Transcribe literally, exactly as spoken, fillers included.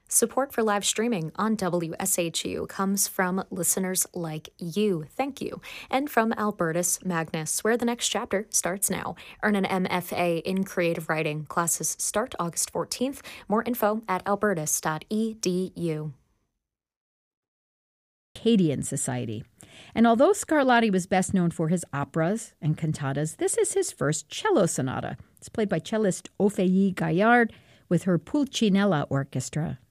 Support for live streaming on W S H U comes from listeners like you. Thank you. And from Albertus Magnus, where the next chapter starts now. Earn an M F A in creative writing. Classes start August fourteenth. More info at albertus dot e d u. Acadian Society. And although Scarlatti was best known for his operas and cantatas, this is his first cello sonata. It's played by cellist Ophélie Gaillard with her Pulcinella Orchestra.